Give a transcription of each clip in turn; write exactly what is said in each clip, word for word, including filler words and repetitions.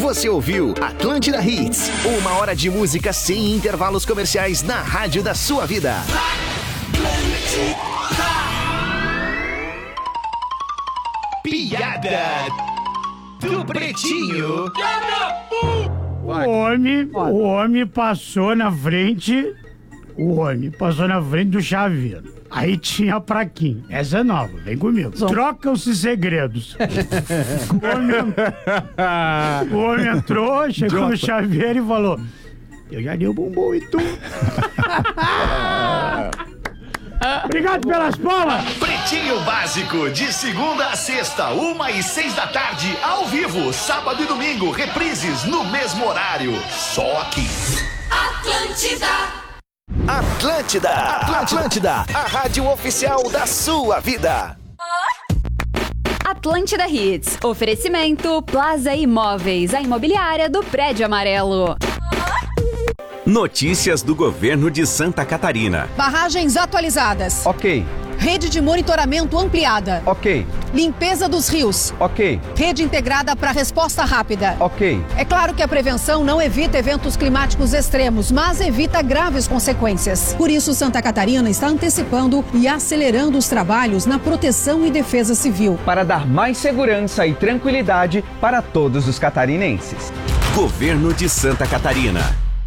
Você ouviu Atlântida Hits, uma hora de música sem intervalos comerciais na rádio da sua vida. Piada do Pretinho. O homem, o homem passou na frente, o homem passou na frente do chaveiro. Aí tinha a plaquinha. Essa é nova, vem comigo. Trocam-se segredos. O homem, o homem entrou, chegou Dropa. no chaveiro e falou: eu já dei o bumbum e tu. Obrigado pelas palmas. Pretinho Básico, de segunda a sexta, uma e seis da tarde, ao vivo, sábado e domingo, reprises no mesmo horário. Só aqui. Atlântida. Atlântida, Atlântida, a rádio oficial da sua vida. Atlântida Hits, oferecimento Plaza Imóveis, a imobiliária do Prédio Amarelo. Notícias do governo de Santa Catarina. Barragens atualizadas. Ok. Rede de monitoramento ampliada. Ok. Limpeza dos rios. Ok. Rede integrada para resposta rápida. Ok. É claro que a prevenção não evita eventos climáticos extremos, mas evita graves consequências. Por isso, Santa Catarina está antecipando e acelerando os trabalhos na proteção e defesa civil. Para dar mais segurança e tranquilidade para todos os catarinenses. Governo de Santa Catarina.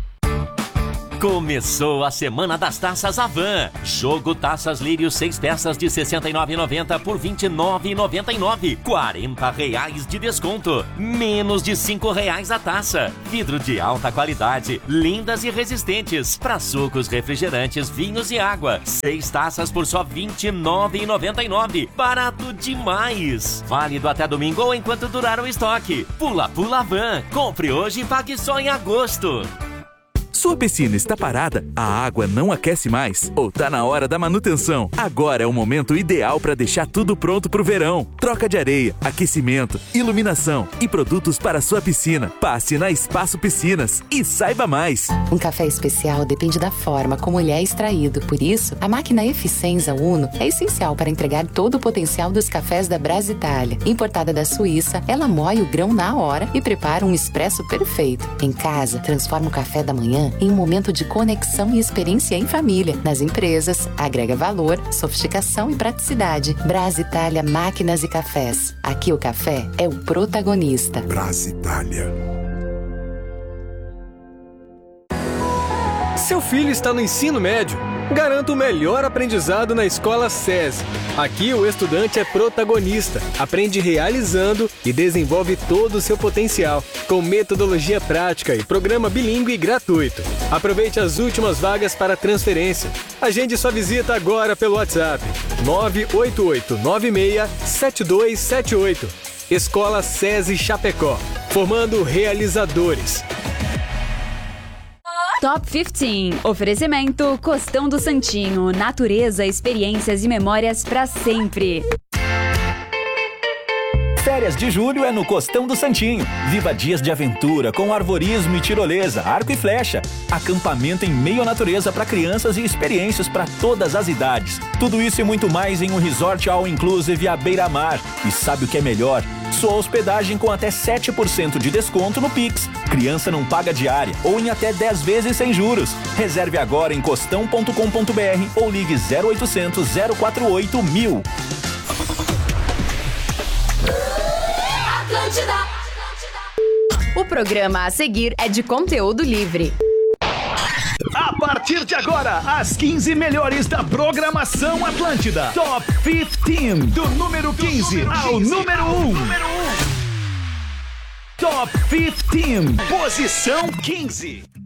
Começou a Semana das Taças Avan. Jogo Taças Lírio, seis peças de sessenta e nove reais e noventa centavos por vinte e nove reais e noventa e nove centavos. quarenta reais de desconto. Menos de cinco reais a taça. Vidro de alta qualidade, lindas e resistentes. Para sucos, refrigerantes, vinhos e água. Seis taças por só vinte e nove reais e noventa e nove centavos. Barato demais. Válido até domingo ou enquanto durar o estoque. Pula Pula Avan. Compre hoje e pague só em agosto. Sua piscina está parada? A água não aquece mais? Ou tá na hora da manutenção? Agora é o momento ideal para deixar tudo pronto para o verão. Troca de areia, aquecimento, iluminação e produtos para sua piscina. Passe na Espaço Piscinas e saiba mais. Um café especial depende da forma como ele é extraído. Por isso, a máquina Eficienza Uno é essencial para entregar todo o potencial dos cafés da Brasitalia. Importada da Suíça, ela moe o grão na hora e prepara um expresso perfeito. Em casa, transforma o café da manhã em um momento de conexão e experiência em família. Nas empresas, agrega valor, sofisticação e praticidade. Brasitalia Máquinas e Cafés. Aqui o café é o protagonista. Brasitalia. Seu filho está no ensino médio? Garanta o melhor aprendizado na Escola SESI. Aqui o estudante é protagonista, aprende realizando e desenvolve todo o seu potencial, com metodologia prática e programa bilíngue gratuito. Aproveite as últimas vagas para transferência. Agende sua visita agora pelo WhatsApp nove oito oito nove seis sete dois sete oito. Escola SESI Chapecó, formando realizadores. Top quinze. Oferecimento Costão do Santinho. Natureza, experiências e memórias pra sempre. Férias de julho é no Costão do Santinho. Viva dias de aventura com arvorismo e tirolesa, arco e flecha. Acampamento em meio à natureza para crianças e experiências para todas as idades. Tudo isso e muito mais em um resort all inclusive à beira-mar. E sabe o que é melhor? Sua hospedagem com até sete por cento de desconto no Pix. Criança não paga diária ou em até dez vezes sem juros. Reserve agora em costão ponto com ponto br ou ligue zero oitocentos zero quatro oito mil. O programa a seguir é de conteúdo livre. A partir de agora, as quinze melhores da programação Atlântida. Top quinze, do número quinze ao número um. Top quinze, posição quinze.